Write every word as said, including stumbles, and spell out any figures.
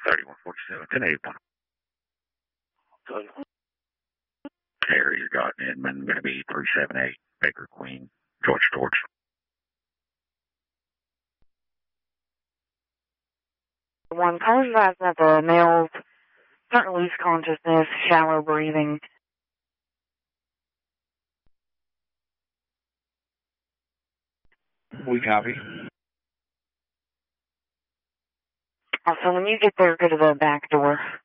thirty-one forty-seven, ten eighty-one. Good. Carrier got Edmund, going to be three seven eight, Baker Queen, George George. One, calling back that the males start to lose consciousness, shallow breathing. We copy. Also, when you get there, go to the back door.